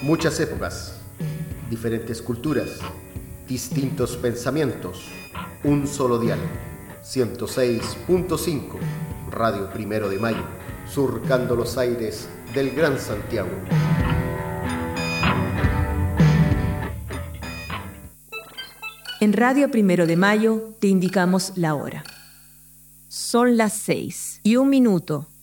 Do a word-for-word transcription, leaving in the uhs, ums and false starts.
Muchas épocas, diferentes culturas, distintos pensamientos, un solo dial. ciento seis punto cinco, Radio Primero de Mayo, surcando los aires del Gran Santiago. En Radio Primero de Mayo te indicamos la hora. Son las seis y un minuto.